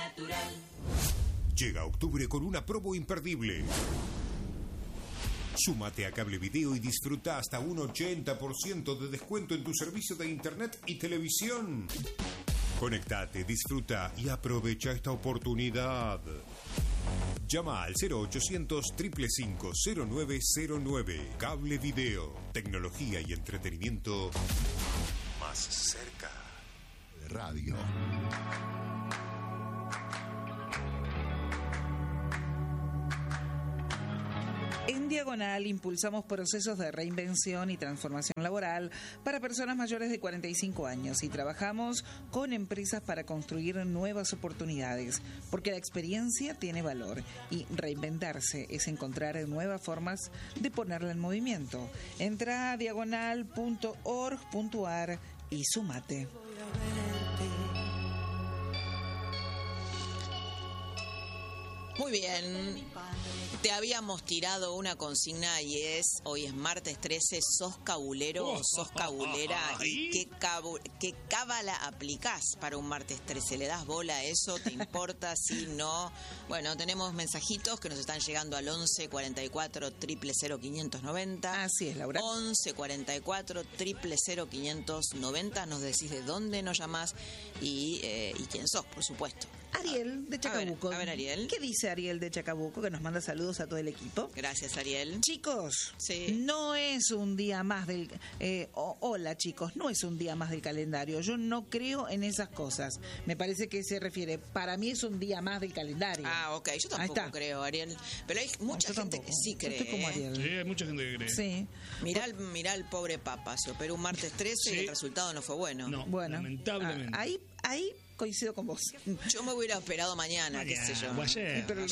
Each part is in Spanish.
Natural. Llega octubre con una promo imperdible. Súmate a Cable Video y disfruta hasta un 80% de descuento en tu servicio de internet y televisión. Conectate, disfruta y aprovecha esta oportunidad. Llama al 0800 555 0909. Cable Video. Tecnología y entretenimiento más cerca de radio. En Diagonal impulsamos procesos de reinvención y transformación laboral para personas mayores de 45 años y trabajamos con empresas para construir nuevas oportunidades, porque la experiencia tiene valor y reinventarse es encontrar nuevas formas de ponerla en movimiento. Entra a diagonal.org.ar y súmate. Muy bien, te habíamos tirado una consigna y hoy es martes 13, ¿sos cabulero o sos cabulera? ¿Y qué cábala aplicás para un martes 13? ¿Le das bola a eso? ¿Te importa? ¿Sí? ¿No? Bueno, tenemos mensajitos que nos están llegando al 11 44 000 590. Así es, Laura. 11 44 000 590. Nos decís de dónde nos llamás y quién sos, por supuesto. Ariel de Chacabuco. A ver, Ariel. ¿Qué dice Ariel de Chacabuco? Que nos manda saludos a todo el equipo. Gracias, Ariel. Chicos, sí. No es un día más del... hola, chicos, no es un día más del calendario. Yo no creo en esas cosas. Me parece que se refiere... Para mí es un día más del calendario. Ah, ok. Yo tampoco creo, Ariel. Pero hay mucha gente que sí cree. Estoy como Ariel. Sí, hay mucha gente que cree. Sí. Mirá al pobre Papa. Se operó un martes 13 y el resultado no fue bueno. No, bueno, lamentablemente. Ahí coincido con vos. Yo me hubiera operado mañana, qué sé yo. O ayer. Pero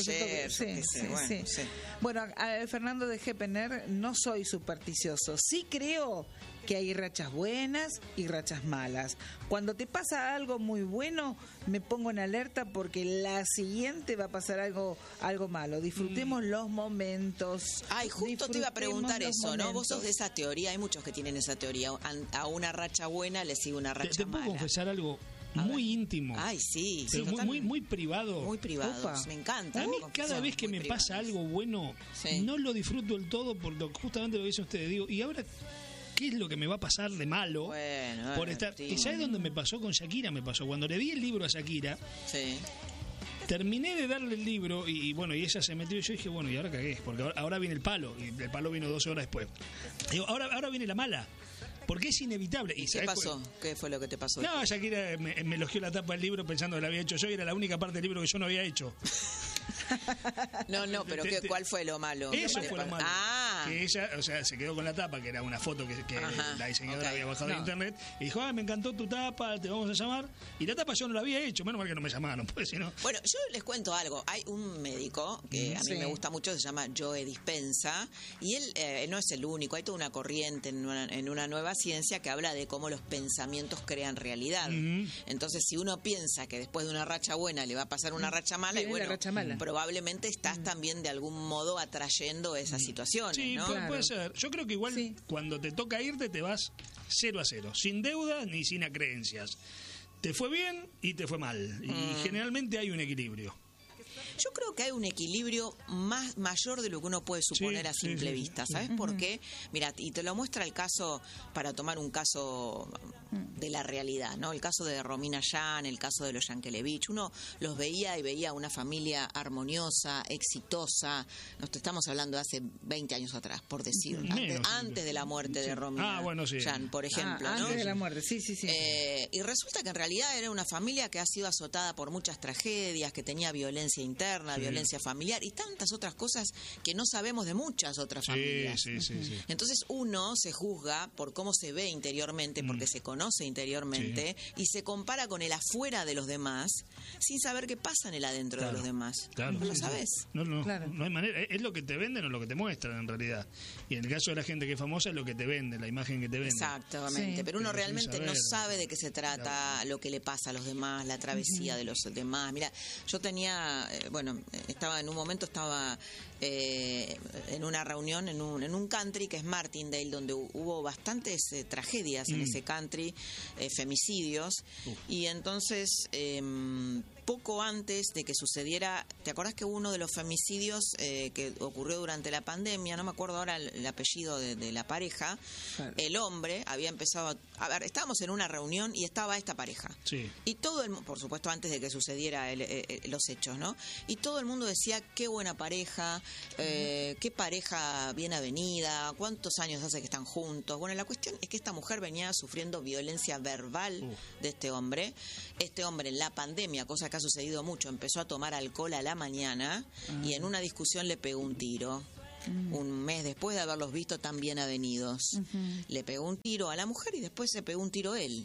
bueno, a Fernando de Geppener, no soy supersticioso. Sí creo que hay rachas buenas y rachas malas. Cuando te pasa algo muy bueno, me pongo en alerta porque la siguiente va a pasar algo malo. Disfrutemos los momentos. Ay, justo te iba a preguntar eso, ¿no? Vos sos de esa teoría, hay muchos que tienen esa teoría. A una racha buena le sigue una racha mala. ¿Te puedo confesar algo? Muy íntimo. Ay, sí. Pero muy privado. Muy privado. Opa. Me encanta. A mí cada vez que me pasa algo bueno, no lo disfruto del todo por justamente lo que dicen ustedes. Digo, ¿y ahora qué es lo que me va a pasar de malo? Bueno, por estar... ¿Y sabes dónde me pasó? Con Shakira me pasó. Cuando le di el libro a Shakira, terminé de darle el libro y ella se metió y yo dije, bueno, y ahora cagué, porque ahora viene el palo, y el palo vino 12 horas después. Digo, ahora viene la mala. Porque es inevitable. ¿Y qué pasó? ¿Qué fue lo que te pasó? No, Shakira me elogió la tapa del libro pensando que la había hecho yo y era la única parte del libro que yo no había hecho. No, pero ¿cuál fue lo malo? Eso fue lo malo. Ah. Que ella, se quedó con la tapa, que era una foto que la diseñadora había bajado de internet, y dijo, me encantó tu tapa, te vamos a llamar. Y la tapa yo no la había hecho, menos mal que no me llamaron, pues si no... Bueno, yo les cuento algo. Hay un médico que a mí me gusta mucho, se llama Joe Dispenza, y él no es el único, hay toda una corriente en una nueva ciencia que habla de cómo los pensamientos crean realidad. Entonces, si uno piensa que después de una racha buena le va a pasar una racha mala, y bueno, probablemente estás también de algún modo atrayendo esas situaciones, sí, ¿no? Puede ser. Yo creo que igual cuando te toca irte te vas 0-0, sin deuda ni sin acreencias. Te fue bien y te fue mal. Y generalmente hay un equilibrio. Yo creo que hay un equilibrio mayor de lo que uno puede suponer a simple vista. ¿Sabes por qué? Mira, y te lo muestra el caso, para tomar un caso de la realidad, ¿no? El caso de Romina Yan, el caso de los Yankelevich. Uno los veía y veía una familia armoniosa, exitosa. Nos estamos hablando de hace 20 años atrás, por decir. Antes de la muerte de Romina Yan, por ejemplo. ¿no? Antes de la muerte, sí. Y resulta que en realidad era una familia que ha sido azotada por muchas tragedias, que tenía violencia interna, violencia familiar y tantas otras cosas que no sabemos de muchas otras familias. Entonces uno se juzga por cómo se ve interiormente, porque se conoce interiormente y se compara con el afuera de los demás sin saber qué pasa en el adentro de los demás. Claro, ¿No lo sabes? No hay manera. Es lo que te venden o lo que te muestran en realidad. Y en el caso de la gente que es famosa es lo que te vende, la imagen que te vende. Exactamente. Pero uno realmente no sabe de qué se trata, lo que le pasa a los demás, la travesía de los demás. Mira, yo tenía... estaba en una reunión en un country que es Martindale, donde hubo bastantes tragedias en ese country, femicidios, y entonces poco antes de que sucediera, ¿te acordás que uno de los femicidios que ocurrió durante la pandemia, no me acuerdo ahora el apellido de la pareja, el hombre había empezado a ver, estábamos en una reunión y estaba esta pareja. Sí. Y todo el mundo, por supuesto antes de que sucediera los hechos, ¿no? Y todo el mundo decía, qué buena pareja, qué pareja bien avenida, cuántos años hace que están juntos. Bueno, la cuestión es que esta mujer venía sufriendo violencia verbal de este hombre. Este hombre en la pandemia, cosa que ha sucedido mucho, empezó a tomar alcohol a la mañana y en una discusión le pegó un tiro. Un mes después de haberlos visto tan bien avenidos. Le pegó un tiro a la mujer y después se pegó un tiro él.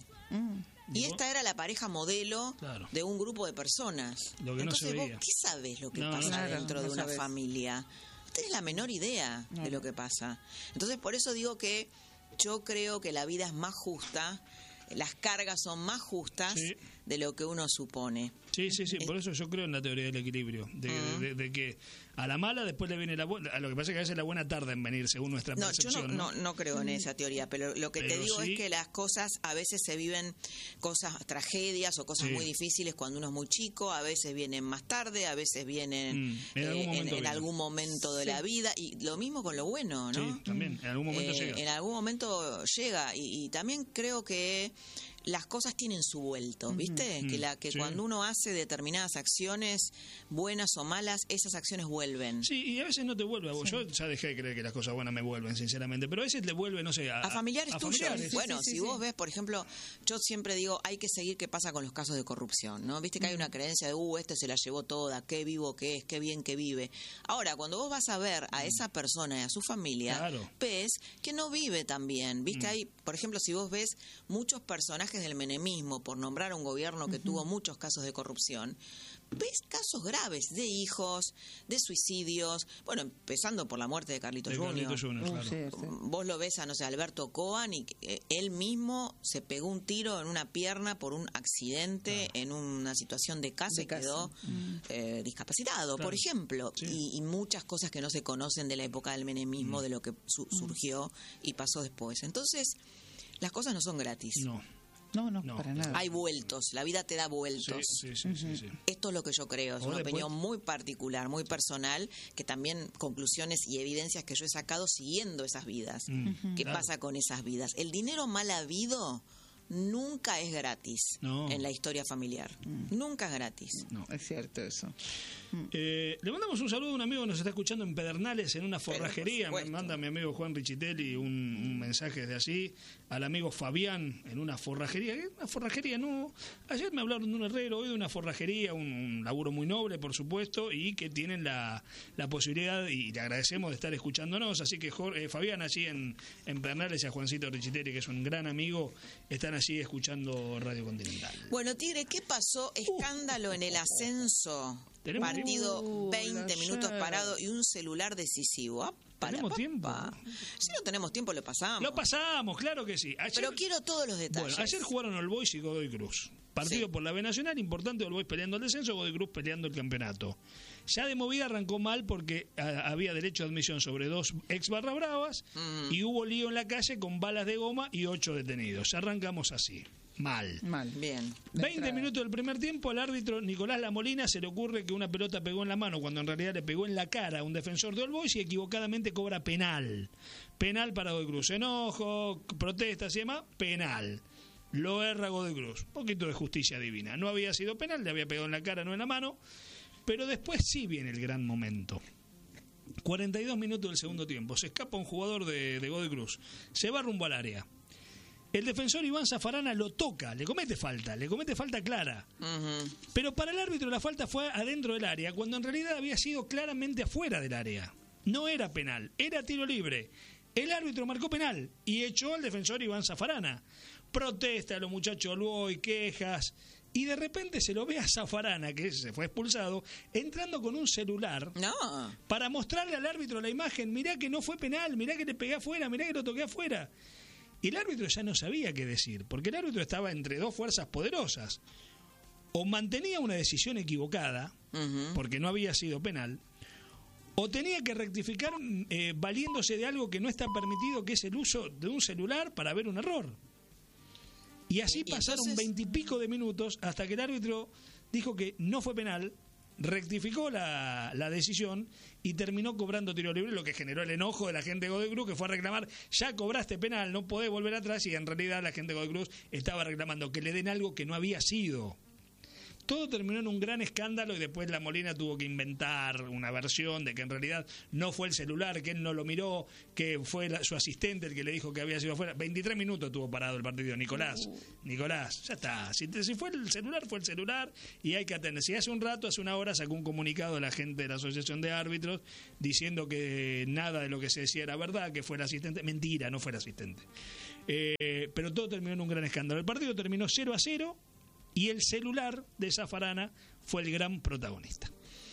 Y esta era la pareja modelo de un grupo de personas. Lo que entonces no se vos, veía. ¿qué sabés lo que pasa dentro de una familia? No tenés la menor idea de lo que pasa. Entonces por eso digo que yo creo que la vida es más justa, las cargas son más justas de lo que uno supone. Sí, por eso yo creo en la teoría del equilibrio, de que a la mala después le viene la buena. A lo que pasa es que a veces la buena tarda en venir, según nuestra percepción. Yo no creo en esa teoría, pero lo que te digo es que las cosas, a veces se viven tragedias o cosas muy difíciles cuando uno es muy chico, a veces vienen más tarde, a veces vienen en algún momento de la vida, y lo mismo con lo bueno, ¿no? Sí, también, en algún momento llega. En algún momento llega, y también creo que las cosas tienen su vuelto, ¿viste? Que cuando uno hace determinadas acciones, buenas o malas, esas acciones vuelven. Sí, y a veces no te vuelve a vos. Yo ya dejé de creer que las cosas buenas me vuelven, sinceramente, pero a veces le vuelve, no sé, a familiares tuyos. Familiares. Bueno, si vos ves, por ejemplo, yo siempre digo, hay que seguir qué pasa con los casos de corrupción, ¿no? Viste que hay una creencia de, este se la llevó toda, qué vivo que es, qué bien que vive. Ahora, cuando vos vas a ver a esa persona y a su familia, ves que no vive tan bien. Viste, hay, por ejemplo, si vos ves muchos personajes del menemismo, por nombrar a un gobierno que tuvo muchos casos de corrupción, ves casos graves de hijos, de suicidios, bueno, empezando por la muerte de Carlitos Jr. Vos lo ves a, no sé, Alberto Coan, y él mismo se pegó un tiro en una pierna por un accidente en una situación de casa y quedó discapacitado, por ejemplo. Y muchas cosas que no se conocen de la época del menemismo, de lo que surgió y pasó después. Entonces, las cosas no son gratis. No, para nada. Hay vueltos, la vida te da vueltos. Sí. Esto es lo que yo creo, es una opinión muy particular, muy personal, que también conclusiones y evidencias que yo he sacado siguiendo esas vidas. ¿Qué pasa con esas vidas? El dinero mal habido nunca es gratis en la historia familiar. Nunca es gratis. No, es cierto eso. Le mandamos un saludo a un amigo que nos está escuchando en Pedernales, en una forrajería. Me manda mi amigo Juan Richitelli un mensaje desde allí. Al amigo Fabián, en una forrajería. Una forrajería, no. Ayer me hablaron de un herrero, hoy de una forrajería, un laburo muy noble, por supuesto, y que tienen la posibilidad, y le agradecemos de estar escuchándonos. Así que Fabián, allí en Pedernales, y a Juancito Richitelli, que es un gran amigo, están allí escuchando Radio Continental. Bueno, Tigre, ¿qué pasó? Escándalo en el ascenso. Partido 20 minutos parado y un celular decisivo. ¿Tenemos tiempo? Si no tenemos tiempo, lo pasamos. Lo pasamos, claro que sí. Pero quiero todos los detalles. Bueno, ayer jugaron All Boys y Godoy Cruz. Partido por la B Nacional, importante, All Boys peleando el descenso, Godoy Cruz peleando el campeonato. Ya de movida arrancó mal porque había derecho de admisión sobre 2 ex Barras Bravas y hubo lío en la calle con balas de goma y 8 detenidos. Arrancamos así. Mal. Bien. 20 minutos del primer tiempo, al árbitro Nicolás Lamolina se le ocurre que una pelota pegó en la mano cuando en realidad le pegó en la cara a un defensor de All Boys y equivocadamente cobra penal. Penal para Godoy Cruz. Enojo, protestas y demás, penal. Lo erra Godoy Cruz. Un poquito de justicia divina. No había sido penal, le había pegado en la cara, no en la mano. Pero después sí viene el gran momento. 42 minutos del segundo tiempo. Se escapa un jugador de Godoy Cruz. Se va rumbo al área. El defensor Iván Zafarana lo toca, le comete falta clara. Pero para el árbitro la falta fue adentro del área, cuando en realidad había sido claramente afuera del área. No era penal, era tiro libre. El árbitro marcó penal y echó al defensor Iván Zafarana. Protesta a los muchachos Olboy, quejas, y de repente se lo ve a Zafarana, que se fue expulsado, entrando con un celular para mostrarle al árbitro la imagen. Mirá que no fue penal, mirá que le pegué afuera, mirá que lo toqué afuera. Y el árbitro ya no sabía qué decir, porque el árbitro estaba entre dos fuerzas poderosas. O mantenía una decisión equivocada, porque no había sido penal, o tenía que rectificar valiéndose de algo que no está permitido, que es el uso de un celular para ver un error. Y así pasaron 20 y pico de minutos hasta que el árbitro dijo que no fue penal, rectificó la decisión y terminó cobrando tiro libre, lo que generó el enojo de la gente de Godoy Cruz, que fue a reclamar: ya cobraste penal, no podés volver atrás. Y en realidad la gente de Godoy Cruz estaba reclamando que le den algo que no había sido. Todo terminó en un gran escándalo y después La Molina tuvo que inventar una versión de que en realidad no fue el celular, que él no lo miró, que fue su asistente el que le dijo que había sido afuera. 23 minutos tuvo parado el partido. Nicolás, ya está. Si fue el celular y hay que atender. Si hace una hora sacó un comunicado la gente de la Asociación de Árbitros diciendo que nada de lo que se decía era verdad, que fue el asistente. Mentira, no fue el asistente. Pero todo terminó en un gran escándalo. El partido terminó 0-0. Y el celular de Zaffarana fue el gran protagonista.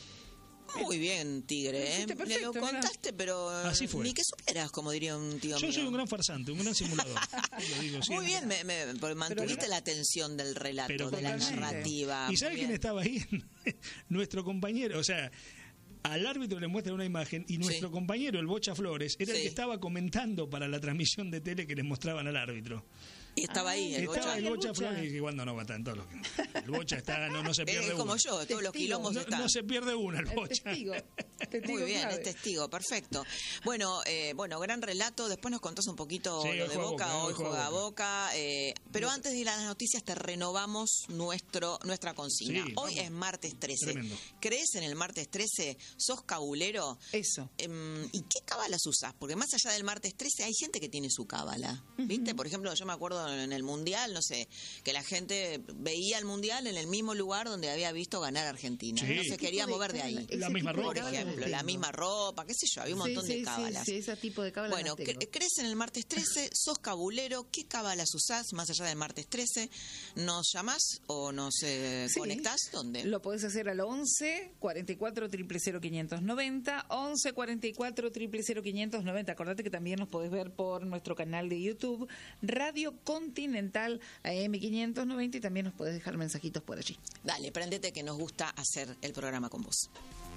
Muy bien, Tigre, ¿eh? Me lo contaste, pero así fue. Ni que supieras, como diría un tío mío. Yo soy un gran farsante, un gran simulador. Lo digo muy bien, mantuviste la atención del relato, de la narrativa. ¿Y sabes quién estaba ahí? Nuestro compañero, o sea... Al árbitro le muestran una imagen y nuestro compañero, el Bocha Flores, era el que estaba comentando para la transmisión de tele que les mostraban al árbitro. Y estaba ahí el Bocha Flores, y cuando no va tanto. El Bocha está, no se pierde uno. Es como yo, todos los quilombos están. No se pierde uno el Bocha. Testigo muy bien, clave. Es testigo, perfecto. Bueno, gran relato. Después nos contás un poquito lo de Boca. Hoy juega Boca. Pero antes de ir a las noticias, te renovamos nuestra consigna. Sí, hoy es martes 13. Tremendo. ¿Crees en el martes 13? ¿Sos cabulero? Eso. ¿Y qué cábalas usás? Porque más allá del martes 13 hay gente que tiene su cábala. ¿Viste? Por ejemplo, yo me acuerdo en el Mundial, no sé, que la gente veía el Mundial en el mismo lugar donde había visto ganar Argentina. Sí. No se quería mover de ahí. La misma ropa. Por ejemplo, la misma ropa, qué sé yo, había un montón de cábalas. Sí, ese tipo de cábalas. Bueno, ¿crees en el martes 13? ¿Sos cabulero? ¿Qué cábalas usás más allá del martes 13? ¿Nos llamás o nos conectás? ¿Dónde? Lo podés hacer al 11 44 000 590, 11 44 000 590. Acordate que también nos podés ver por nuestro canal de YouTube, Radio Continental AM 590, y también nos podés dejar mensajitos por allí. Dale, préndete que nos gusta hacer el programa con vos.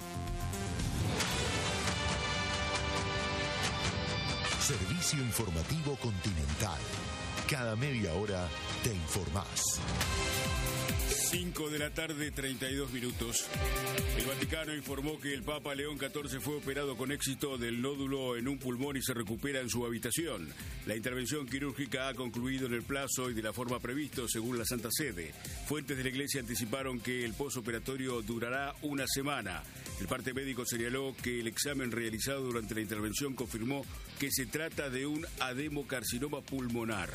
Servicio Informativo Continental. Cada media hora te informás. 5 de la tarde, 32 minutos. El Vaticano informó que el Papa León XIV fue operado con éxito del nódulo en un pulmón y se recupera en su habitación. La intervención quirúrgica ha concluido en el plazo y de la forma previsto, según la Santa Sede. Fuentes de la Iglesia anticiparon que el posoperatorio durará una semana. El parte médico señaló que el examen realizado durante la intervención confirmó que se trata de un ademocarcinoma pulmonar.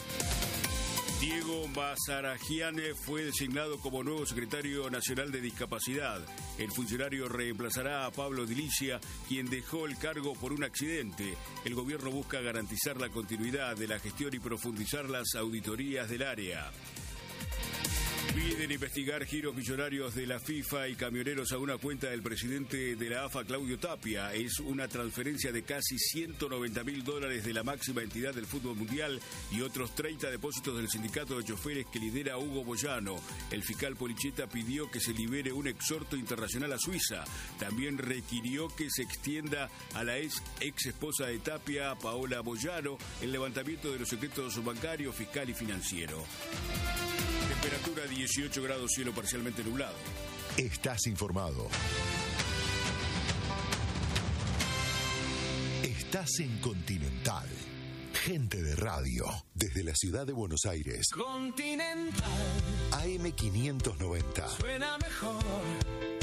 Diego Mazaragiane fue designado como nuevo secretario nacional de discapacidad. El funcionario reemplazará a Pablo Dilicia, quien dejó el cargo por un accidente. El gobierno busca garantizar la continuidad de la gestión y profundizar las auditorías del área. Piden investigar giros millonarios de la FIFA y camioneros a una cuenta del presidente de la AFA, Claudio Tapia. Es una transferencia de casi $190.000 de la máxima entidad del fútbol mundial y otros 30 depósitos del sindicato de choferes que lidera Hugo Boyano. El fiscal Policheta pidió que se libere un exhorto internacional a Suiza. También requirió que se extienda a la ex esposa de Tapia, Paola Boyano, el levantamiento de los secretos bancarios, fiscal y financiero. Temperatura 18 grados, cielo parcialmente nublado. Estás informado. Estás en Continental. Gente de radio. Desde la ciudad de Buenos Aires. Continental. AM 590. Suena mejor.